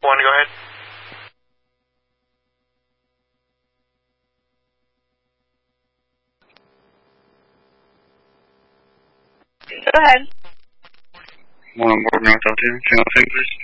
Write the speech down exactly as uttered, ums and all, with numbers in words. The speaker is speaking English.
One, go ahead. Go ahead. One on board, North Altitude. Channel six, please.